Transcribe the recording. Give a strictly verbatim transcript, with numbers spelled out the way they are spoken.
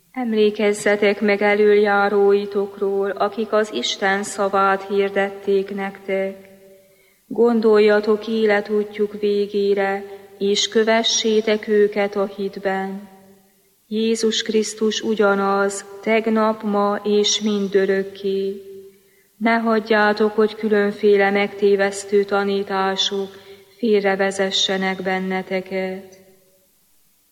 Emlékezzetek meg elöljáróitokról, akik az Isten szavát hirdették nektek. Gondoljatok életútjuk végére, és kövessétek őket a hitben. Jézus Krisztus ugyanaz, tegnap, ma és mindörökké. Ne hagyjátok, hogy különféle megtévesztő tanítások félrevezessenek benneteket.